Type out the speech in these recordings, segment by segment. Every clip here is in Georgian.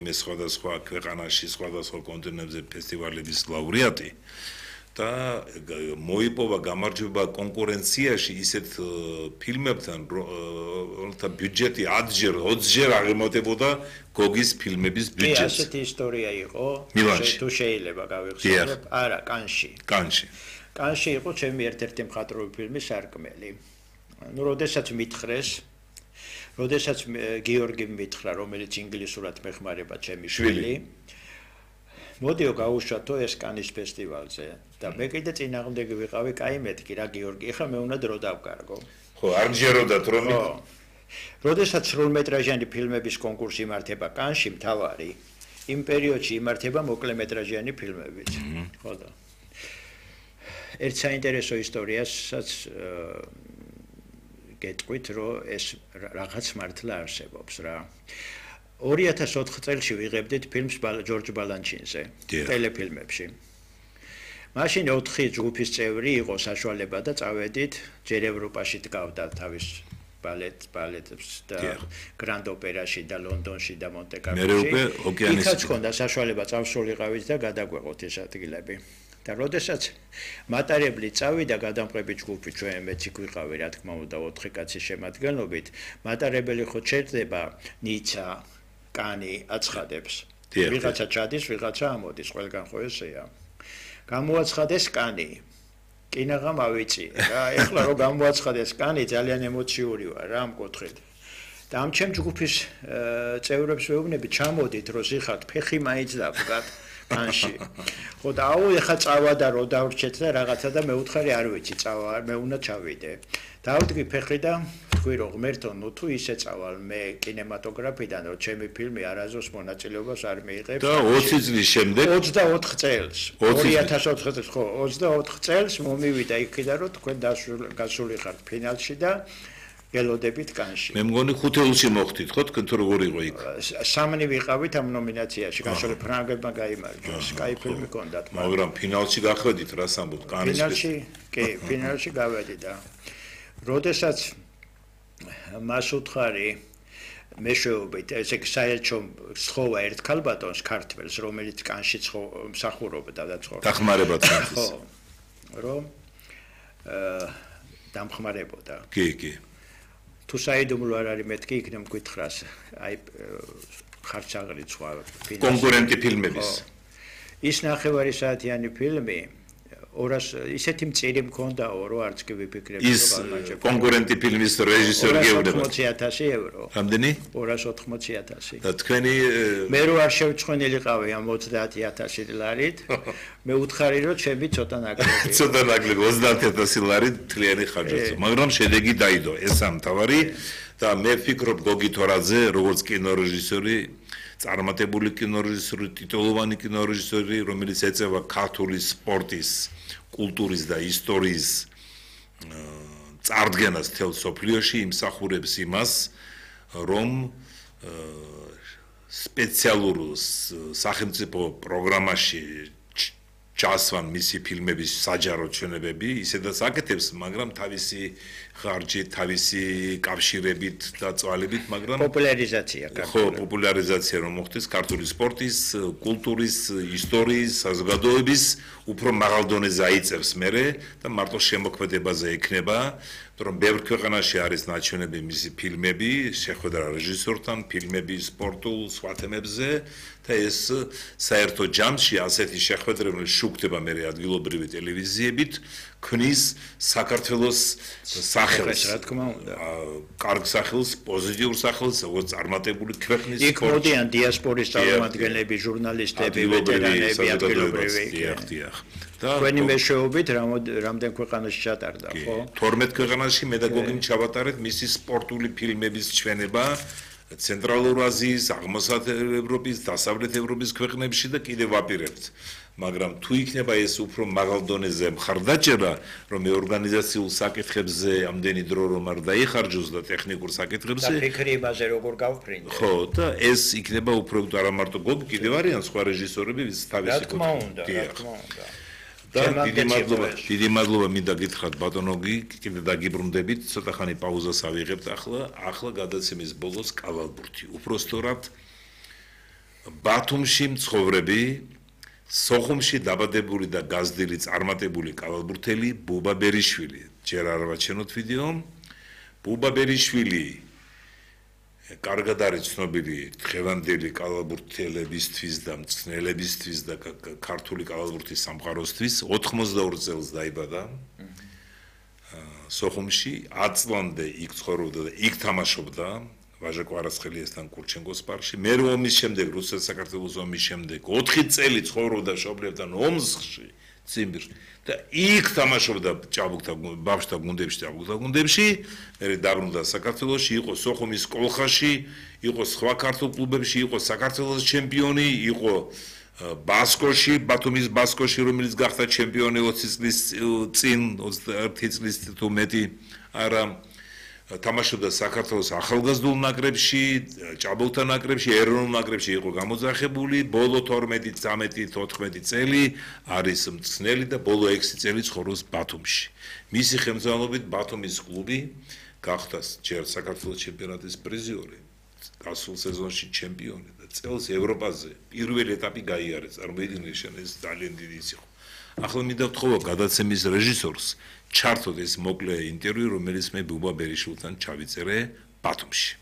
მე სხვადასხვა ქვეყანაში, სხვადასხვა კონტინენტზე ფესტივალების ლაურეატი და მოიპოვა გამარჯვება კონკურენციაში ისეთ ფილმებთან, რომელთა ბიუჯეტი 10-ჯერ, 20-ჯერ აღემატებოდა გოგის ფილმების ბიუჯეტს. ასეთი ისტორია იყო, თუ შეიძლება გავიხსენებ, არა, კანში იყო ჩემი ერთ-ერთი მხატვრული ფილმის სარკმელი. ნუ როდესაც მითხრეს, როდესაც გიორგიმ მითხრა, რომელიც ინგლისურად მეხმარება ჩემი შვილი, მოდიო გავუშვათო ეს კანის ფესტივალზე და მე კიდე წინააღმდეგი ვიყავი, კაი მეთქი რა გიორგი, ეხლა მე უნდა დრო დავკარგო. ხო, არ ჯეროდათ რომ როდესაც სრულმეტრაჟიანი ფილმების კონკურსი იმართება კანში, მთავარი, იმ პერიოდში იმართება მოკლემეტრაჟიანი ფილმებიც. ხო და ერთ საინტერესო ისტორიასაც გეტყვით, რომ ეს რაღაც მართლა არსებობს რა. 2004 წელს ვიღებდით ფილმს ჯორჯ ბალანჩინზე, ტელეფილმებში. მაშინ 4 ჯგუფის წევრი იყო საშუალება და წავედით ჯერ ევროპაში დგავდა თავის ბალეტებს და გრანდ ოპერაში და ლონდონში და მონტე-კარლოში. იქაც ჰქონდა საშუალება წავსულიყავით და გადაგვეყოთ ეს ადგილები. და როდესაც მატარებლი წავიდა გადამყრები ჯგუფი ჩვენ მეც იქ ვიყავი რა თქმა უნდა 4 კაცის შემადგენლობით მატარებელი ხო ჩერდება ნიცა კანი აცხადებს ვიღაცა ჩადის ვიღაცა ამოდის ყველგან ხო ესეა გამოაცხადეს კანი კინაღამ ავიწიე რა ეხლა რომ გამოაცხადეს კანი ძალიან ემოციური ვარ რა ამ კუთხით და ამ ჩემ ჯგუფის წევრებს ვეუბნები ჩამოდით რომ სიხართ ფეხი მაინც დაბგათ კანში. ხო და აუ ეხა წავა და რო დავრჩეთ და რაღაცა და მე უთხარი არ ვიცი წავა, მე უნდა ჩავიდე. დავდგი ფეხი და თქვი რომ ღმერთო, ნუ თუ ისე წავალ მე კინემატოგრაფიდან რომ ჩემი ფილმი არაზოს მონაწილეობას არ მიიღებს. და 20 წლის შემდეგ 24 წელს 2004 წელს ხო 24 წელს მომივიდა იქიდან რომ თქვენ გასული ხართ ფინალში და გელოდებით კანში. მე მგონი 5-ელში მოხდით ხო თქვენ თუ როგორ იყო იქ? სამნი ვიყავით ამ ნომინაციაში, გასული ფრანგებმა გაიმარჯვეს. კაი ფილმი ჰქონდათ. მაგრამ ფინალში გახვედით რას ამბობთ კანის ფინალში, კი, ფინალში გავედი და როდესაც მას უთხარი მეშვეობით ესე საერთო სხოვა ერთ ქალბატონს ქართველს, რომელიც კანში მსახურობდა და ცხოვრობდა. დახმარებად ხანს. ხო. რომ დამხმარებოდა. კი. თუ საიდუმლო არ არის მეთქი იქნებ მკითხრას აი ხარჩაღრი სხვა კონკურენტი ფილმების ის 9 საათიანი ფილმი 200 ისეთი მწირი მქონდაო რომ არც კი ვიფიქრებ ის კონკურენტი ფილმის რეჟისორი გეუბნება 280,000 евро რამდენი 280,000 და თქვენი მე რო არ შევწყვენილიყავი ამ 30,000 ლარით მე უთხარი რომ ჩემი ცოტა ნაკლები 30,000 ლარი თლიანი ხარჯია მაგრამ შედეგი დაიდო ეს ამთავარი და მე ვფიქრობ გოგი თორაძე როგორც კინორეჟისორი წარმატებული კინორეჟისორი ტიტულოვანი კინორეჟისორი რომელიც ეწევა ქართული სპორტის კულტურის და ისტორიის წარდგენას თელ სოფლიოში იმსახურებს იმას რომ სპეციალურ სახელმწიფო პროგრამაში ჩასვან მისი ფილმების საჯარო ჩვენებები ისედაც აკეთებს მაგრამ თავისი ხარჯით თავისი კავშირებით და წვალებით მაგრამ პოპულარიზაცია ხო პოპულარიზაცია რომ მოხდეს ქართული სპორტის კულტურის ისტორიის საზოგადოების უფრო მაღალ დონეზე აიწევს მერე და მარტო შემოქმედებაზე ექნება რომ ბევრ ქვეყანაში არის ნაჩვენები მისი ფილმები შეხვედრა რეჟისორთან ფილმები სპორტულ სხვა თემებზე და ეს საერთო ჯამში ასეთი შეხვედრები შუქდება მერე ადგილობრივი ტელევიზიებით ქმნის საქართველოს სახელს რა თქმა უნდა კარგ სახელს პოზიტიურ სახელს როგორც წარმატებული ქვეყნის იქ მოდიან დიასპორის წარმომადგენლები ჟურნალისტები ვეტერანები ადგილობრივი თქვენი მეშვეობით რამდენ ქვეყანაში ჩატარდა ხო 12 ქვეყანაში მე და გოგიმ ჩავატარეთ მისი სპორტული ფილმების ჩვენება ცენტრალურ აზიის, აღმოსავლეთ ევროპის, დასავლეთ ევროპის ქვეყნებში და კიდევ ვაპირებთ. მაგრამ თუ იქნება ეს უფრო მაღალ დონეზე მხარდაჭერა, რომ ორგანიზაციულ საკითხებზე ამდენი დრო რომ არ დაიხარჯოს და ტექნიკურ საკითხებზე და ფიქრი იმაზე როგორ გავფრინდე. ხო, და ეს იქნება უფრო არა მარტო გოგი, კიდევ არიან სხვა რეჟისორები, ვის თავისი რა თქმა უნდა. და დიდი მადლობა მინდა გითხრათ ბატონო კიდე დაგიბრუნდებით ცოტა ხანი პაუზას ავიღებთ ახლა გადაცემის ბოლოს კავალბურთი უпростоრად ბათუმში მცხოვრები სოხუმში დაბადებული და გაზრდილი წარმატებული კალათბურთელი ბუბა ბერიშვილი. ჯერ არ ვაჩვენოთ ვიდეო. ბუბა ბერიშვილი კარგად არის ცნობილი დღევანდელი კალათბურთელებისთვის და მწვრთნელებისთვის და ქართული კალათბურთის სამყაროსთვის 82 წელს დაიბადა. სოხუმში 10 წლამდე იქ ცხოვრობდა და იქ თამაშობდა ვაჟა კვარაცხელიასთან კურჩენკოს პარკში. მერე ომის შემდეგ, რუსეთ-საქართველოს ომის შემდეგ 4 წელი ცხოვრობდა მშობლებთან ომსკში, ციმბირში და იქ თამაშობდა ჭაბუკთა ბავშვთა გუნდებში, ჭაბუკთა გუნდებში. მერე დაბრუნდა საქართველოში, იყო სოხუმის კოლხაში, იყო სხვა ქართულ კლუბებში, იყო საქართველოს ჩემპიონი, იყო ბასკოში, ბათუმის ბასკოში, რომელიც გახდა ჩემპიონი 20 წლის წინ, 21 წლის თუ მეტი, არა თამაშობდა საქართველოს ახალგაზრდულ ნაკრებში, ჭაბუკთა ნაკრებში, ეროვნულ ნაკრებში იყო გამოძახებული, ბოლო 12, 13, 14 წელი არის მწვრთნელი და ბოლო 6 წელი ცხოვრობს ბათუმში. მისი ხელმძღვანელობით ბათუმის კლუბი გახდა ჯერ საქართველოს ჩემპიონატის პრიზიორი, გასულ სეზონში ჩემპიონი და წელს ევროპაზე პირველი ეტაპი გაიარეს. წარმოიდგინეთ, ეს ძალიან დიდი იყო. ახლა მინდა ვთხოვო გადაცემის რეჟისორს ჩართოთ ეს მოკლე ინტერვიუ, რომელიც მე ბუბა ბერიშვილთან ჩავიწერე ბათუმში.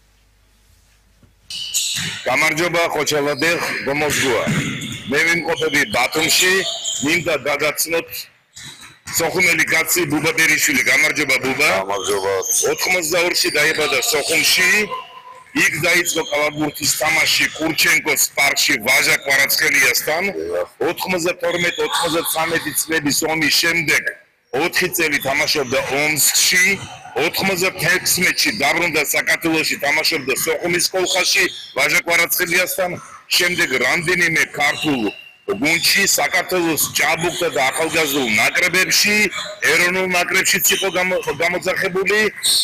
გამარჯობა ხოჩალადე გომოზგუა. მე ვიმყოფები ბათუმში, მინდა დაგაცნოთ სოხუმელი კაცი ბუბა ბერიშვილი. გამარჯობა ბუბა. გამარჯობა. 82-ში დაიბადა სოხუმში. იქ დაიწყო კალათბურთის თამაში კურჩენკოს პარკში ვაჟა კვარაცხელიასთან. 92-93 წლების ომის შემდეგ 4 წელი თამაშობდა ომსკში, 96-ში დაბრუნდა საქართველოში, თამაშობდა სოხუმის კოლხაში ვაჟა კვარაცხელიასთან, შემდეგ რამდენიმე ქართულ გუნდში, საქართველოს ჭაბუკთა და ახალგაზრდულ ნაკრებებში, ეროვნულ ნაკრებშიც იყო გამოძახებული.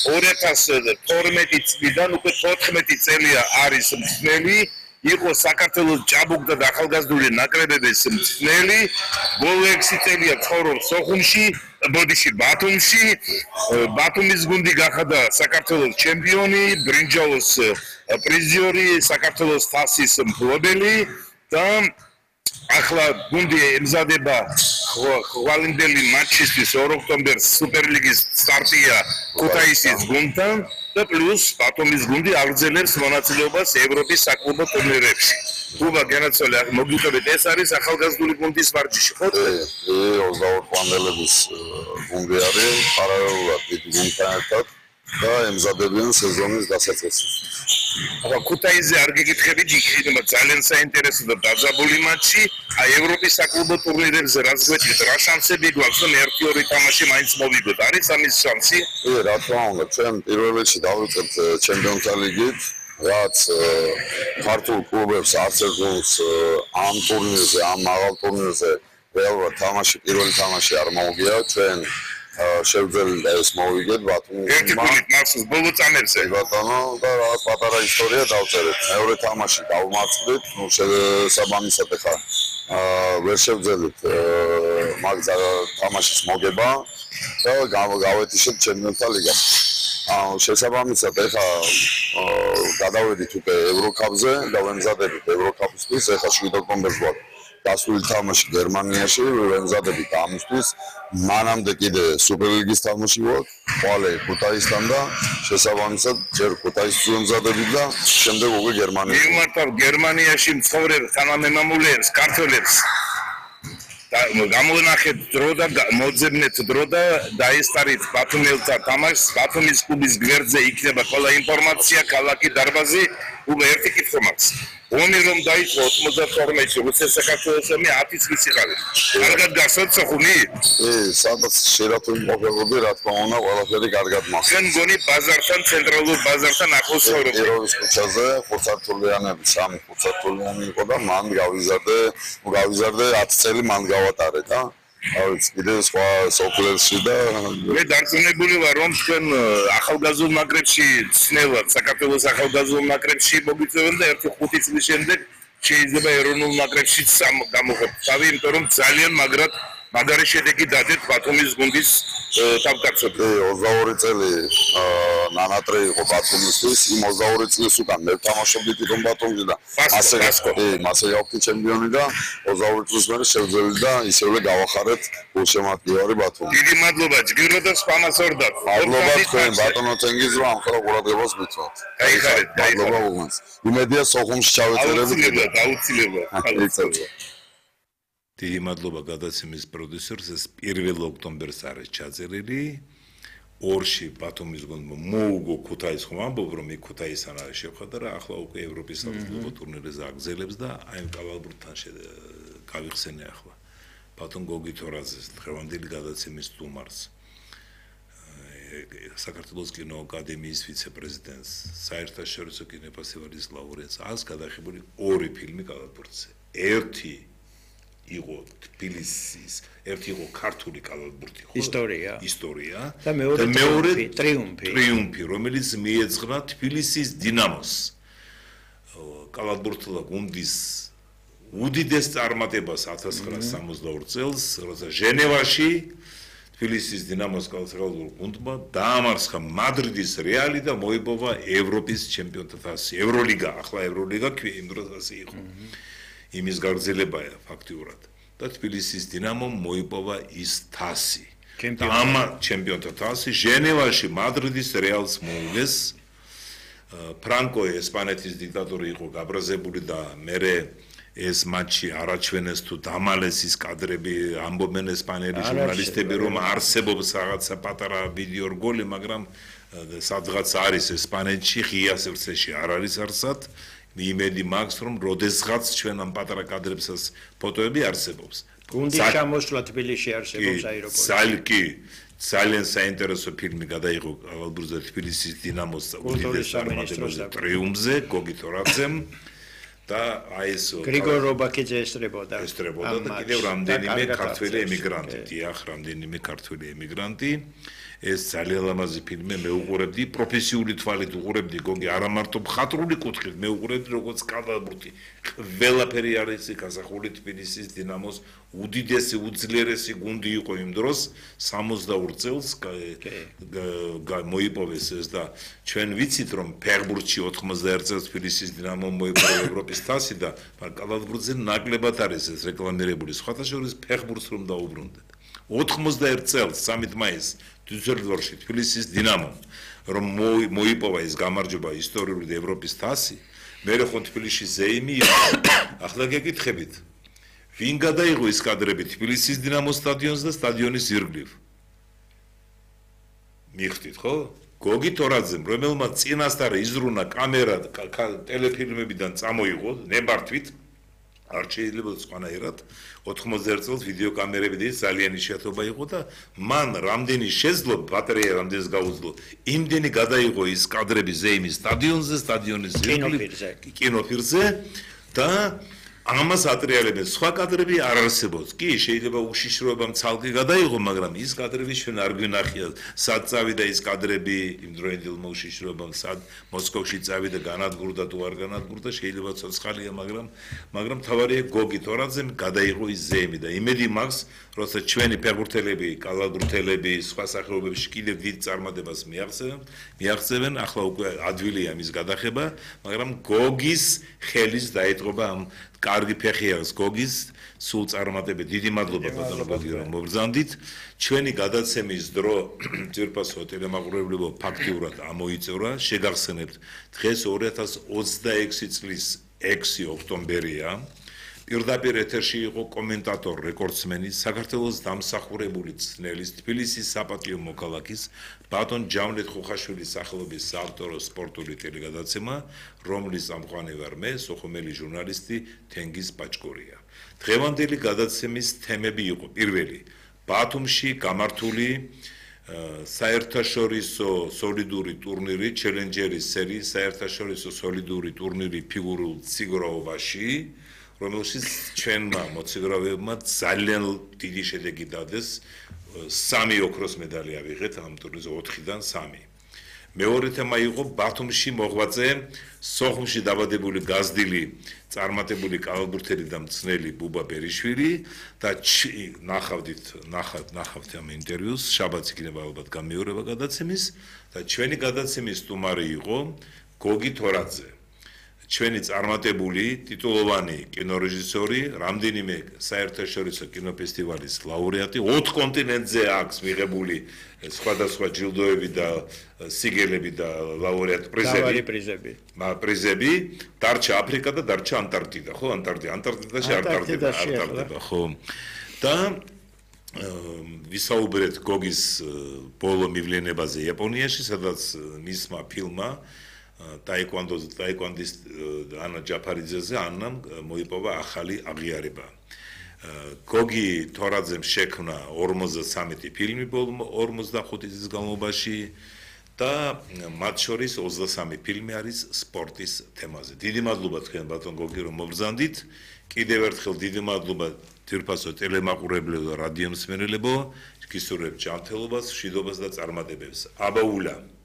2012 წლიდან უკვე 14 წელია არის მწვრთნელი, იყო საქართველოს ჭაბუკთა და ახალგაზრდული ნაკრებების მწვრთნელი. ბოლო 6 წელია ცხოვრობს სოხუმში, ბათუმში. ბათუმის გუნდი გახდა საქართველოს ჩემპიონი, ბრინჯაოს პრიზიორი, საქართველოს თასის მფლობელი და ახლა გუნდი ემზადება ხვალინდელი მატჩისთვის 2 ოქტომბერს სუპერლიგის სტარტია ქუთაისის გუნდთან და პლუს ბათუმის გუნდი აგრძელებს მონაწილეობას ევროპის საკლუბო ტურნირებში. ბუბა განაცვალე, მოგიტოვეთ, ეს არის ახალგაზრდული გუნდის ვარჯიში, ხო? 22 ფანელების გუნდი არის პარალელურად დიდ გუნდთან ერთად და ემზადებიან სეზონის დასაწყისს. ახლა ქუთაისზე არ გეკითხებით, იქნება ძალიან საინტერესო და დაძაბული მატჩი. აი ევროპის საკლუბო ტურნირებზე რაც გვეთქვით, რა შანსები გვაქვს, რომ 1-2 თამაში მაინც მოვიგოთ? არის ამის შანსი? რა თქმა უნდა, ჩვენ პირველ რიგში დავიწყებთ ჩემპიონთა ლიგით, რაც ქართულ კლუბებს არც ერთ გუნდს ამ ტურნირზე, ამ მაღალ ტურნირზე რეალურად პირველი თამაში არ მოუგია. ჩვენ შევძელით ეს მოვიგეთ ბათუმის ერთი გუნდით მახსოვს ბოლო წამებზე. ბატონო და რაღაც პატარა ისტორია დავწერეთ. მეორე თამაში დავმარცხდით, ნუ შესაბამისად ახლა ვერ შევძელით მაგ თამაშის მოგება და გავეთიშეთ ჩემპიონთა ლიგას. შესაბამისად ახლა გადავედით უკვე ევროკაპზე და ვემზადებით ევროკაპისთვის. ახლა 7 ოქტომბერს გვაქვს დასული თამაში გერმანიაში, ვემზადებით ამისთვის. მანამდე კიდე სუპერლიგის თამაში გვაქვს, ყვალე ქუთაისთან და შესაბამისად ჯერ ქუთაისს ვემზადებით და შემდეგ უკვე გერმანიაში. მიმართავ გერმანიაში მცხოვრებ თანამემამულეებს, ქართველებს. და გამონახეთ დრო და მოძებნეთ დრო და დაესწარით ბათუმელთა თამაშს. ბათუმის კლუბის გვერდზე იქნება ყველა ინფორმაცია, ქალაქი, დარბაზი. უკვე ერთი კითხვა მაქვს. ომი რომ დაიწყო 92-ში, რუსეთ-საქართველოს ომი 10 წლის იყავი. კარგად გასვათ სოხუმი? სადაც შეერთულ მოგებოდი, რა თქმა უნდა, ყველაფერი კარგად მაქვს. შენ გონი ბაზართან, ცენტრალურ ბაზართან ახლოს ცხოვრობ? ეროვნულ ქუჩაზე ხუთსართულიანები, 3 ხუთსართულიანი იყო და მან გავიზარდე 10 წელი მან გავატარე და ავიც კიდე სხვა სოფლებში და მე დარწმუნებული ვარ რომ თქვენ ახალგაზრდულ ნაკრებში ცნელად საქართველოს ახალგაზრდულ ნაკრებში მოგიწევენ და 1-5 წლის შემდეგ შეიძლება ეროვნულ ნაკრებშიც გამოხოთ. თავი, იმიტომ რომ ძალიან მაგრად მაგარი შედეგი დადეთ ბათუმის გუნდის თავკაცობით. 22 წელი ნანატრე იყო ბათუმისთვის, იმ 22 წლის უკან მე ვთამაშობდი თვითონ ბათუმში და მასე გავხდი ჩემპიონი და 22 წლის მერე შევძელით და ისევე გავახარეთ გულშემატკივარი ბათუმი. დიდი მადლობა ჯგირო და სპანასორდად. მადლობა თქვენ ბატონო თენგიზრო ამ ხელ ყურადღებას მითხოვთ. გაიხარეთ, მადლობა უგანს. იმედია სოხუმში ჩავეწერებით. აუცილებლად. დიდი მადლობა გადაცემის პროდიუსერს, ეს 1 ოქტომბერს არის ჩაწერილი. ორში ბათუმის გუნდმა მოუგო ქუთაისს, ხომ ამბობ რომ იქ ქუთაისთან არის შეხვედრა, ახლა უკვე ევროპის საფეხბურთო ტურნირს აგზელებს და აი კალალბურთთან გავიხსენე ახლა. ბათუმ გოგითორაძეს დღევანდელი გადაცემის სტუმარს. საქართველოს კინო აკადემიის ვიცე-პრეზიდენტს, საერთაშორისო კინოფესტივალის ლაურეატს, ას გადაღებული 2 ფილმი კალალბურთზე. ერთი იყო თბილისის, ერთი იყო ქართული კალალბურთი, ხო? ისტორია. და მეორე ტრიუმფი, რომელიც მიეძღვნა თბილისის დინამოს. კალალბურთთა გუნდის უდიდეს წარმატებას 1962 წელს, როცა ჟენევაში თბილისის დინამოს კალათბურთულ გუნდმა დაამარცხა მადრიდის რეალი და მოიპოვა ევროპის ჩემპიონთა თასი. ევროლიგა, ახლა ევროლიგა იმ დროს ასე იყო. იმის გაგრძელებაა ფაქტიურად და თბილისის დინამომ მოიპოვა ის თასი. ამ ჩემპიონთა თასი ჟენევაში მადრიდის რეალს მოუგეს. ფრანკო ესპანეთის დიქტატორი იყო გაბრაზებული და მერე ეს მატჩი არაჩვენეს თუ დამალეს ის კადრები, ამბობენ ესპანელი ჟურნალისტები რომ არსებობს რაღაცა პატარა ვიდეო რგოლი, მაგრამ სადღაც არის ესპანეთში, ღია სივრცეში არ არის არსად. იმედი მაქვს რომ როდესღაც ჩვენ ამ პატარა კადრებსაც ფოტოები არსებობს. გუნდის ჩამოსვლა თბილისში არსებობს აეროპორტში. ძალიან საინტერესო ფილმი გადაიღო კალალბურთზე თბილისის დინამოს უდიდეს წარმატებაზე ტრიუმფზე გოგითორაძემ და აი ეს გრიგორ რობაქიძე ესწრებოდა და კიდევ რამდენიმე ქართველი ემიგრანტი, დიახ, რამდენიმე ქართველი ემიგრანტი. ეს ძალიან ლამაზი ფილმი, მე უყურებდი პროფესიული თვალით უყურებდი გოგი, არა მარტო მხატვრული კუთხით, მე უყურებდი როგორც კალალბურთი. ყველაფერი არის გასახული თბილისის დინამოს უდიდესი უძლიერესი გუნდი იყო იმ დროს 62 წელს მოიპოვეს ეს და ჩვენ ვიცით რომ ფეხბურთში 91 წელს თბილისის დინამომ მოიპოვა ევროპის თასი და კალალბურთზე ნაკლებად არის ეს რეკლამირებული. სხვათა შორის ფეხბურთს რომ დაუბრუნდეთ. 91 წელს 13 მაისს დუსელდორფში თბილისის დინამომ რომ მოიპოვა ეს გამარჯვება ისტორიული ევროპის თასი, მე ხო თბილისში ზეიმი იყო. ახლა გეკითხებით, ვინ გადაიღო ის კადრები თბილისის დინამოს სტადიონს და სტადიონის ირგვლივ? მიხდით, ხო? გოგითორაძემ, რომელმაც წინასწარ იზრუნა კამერა ტელეფილმებიდან წამოიღო ნებართვით, არ შეიძლება სხვანაირად 91 წელს ვიდეო კამერები ძალიან იშვიათობა იყო და მან რამდენი შეძლო ბატარეა რამდენს გაუძლო იმდენი გადაიღო ის კადრები ზეიმის სტადიონზე, სტადიონის კინოფილმზე და ამას ატრიალებენ. სხვა კადრები არ არსებობს. კი, შეიძლება უშიშროებამ ცალკე გადაიღო, მაგრამ ის კადრები ჩვენ არ გვინახიათ. სად წავიდა ის კადრები იმ დროინდელმა უშიშროებამ, სად მოსკოვში წავიდა, განადგურდა თუ არ განადგურდა, შეიძლება ცოცხალია, მაგრამ თავარია გოგითორაძემ გადაიღო ის ზეიმი და იმედი მაქვს, როცა ჩვენი ფეხბურთელები, კალათბურთელები, სხვა სახეობებში კიდევ დიდ წარმატებას მიაღწევენ, ახლა უკვე ადვილია მის გადახება, მაგრამ გოგის ხელის დაეტყობა ამ კარგი ფეხი აქვს გოგის, სულ წარმატებით. დიდი მადლობა ბატონო გოგი რომ მოგზანდით. ჩვენი გადაცემის დრო ძირფასო ტელემაყურებლებო ფაქტიურად ამოიწურა. შეგახსენებთ, დღეს 2026 წლის 6 ოქტომბერია. პირდაპირ ეთერში იყო კომენტატორ, რეკორდსმენი, საქართველოს დამსახურებული წნელის თბილისის საპატიო მოქალაქის ბატონ ჯავლეთ ხუხაშვილის სახელობის საავტორო სპორტული ტელეგადაცემა, რომლის წამყვანი ვარ მე, სოხუმელი ჟურნალისტი თენგიზ პაჭკორია. დღევანდელი გადაცემის თემები იყო: პირველი, ბათუმში გამართული საერთაშორისო სოლიდური ტურნირი, ჩელენჯერის სერიის საერთაშორისო სოლიდური ტურნირი ფიგურულ ციგროვაში, რომელშიც ჩვენმა მოციგრავეებმა ძალიან დიდი შედეგი დადეს, 3 ოქროს მედალი ავიღეთ ამ ტურნირზე 4-დან 3. მეორე თემა იყო ბათუმში მოღვაწე სოხუმში დაბადებული გაზრდილი წარმატებული კალათბურთელი და მწვრთნელი ბუბა ბერიშვილი და ნახავთ ამ ინტერვიუს შაბათს იქნება ალბათ გამეორება გადაცემის და ჩვენი გადაცემის სტუმარი იყო გოგი თორაძე ჩვენი წარმატებული ტიტულოვანი კინორეჟისორი რამდენიმე საერთაშორისო კინოფესტივალის ლაურეატი 4 კონტინენტზე აქვს მიღებული სხვადასხვა ჯილდოები და სიგელები და ლაურეატ პრიზები. პრიზები დარჩა აფრიკა და დარჩა ანტარქტიდა, ხო? ანტარქტიდაში არ ტარდება, ხო? და ვისაუბრეთ გოგის ბოლო მივლინებაზე იაპონიაში, სადაც მისმა ფილმმა ტაიკვანდოს ანა ჯაფარიძეზე ანამ მოიპოვა ახალი აღიარება. გოგი თორაძემ შექმნა 53 ფილმი ბოლო 45 წლის განმავლობაში და მათ შორის 23 ფილმი არის სპორტის თემაზე. დიდი მადლობა თქვენ ბატონ გოგი რომ მობრძანდით. კიდევ ერთხელ დიდი მადლობა თირფასო ტელემაყურებლებო და რადიო მსმენელებო. გისურვებთ ჯანმრთელობას, მშვიდობას და წარმატებებს. აბაულა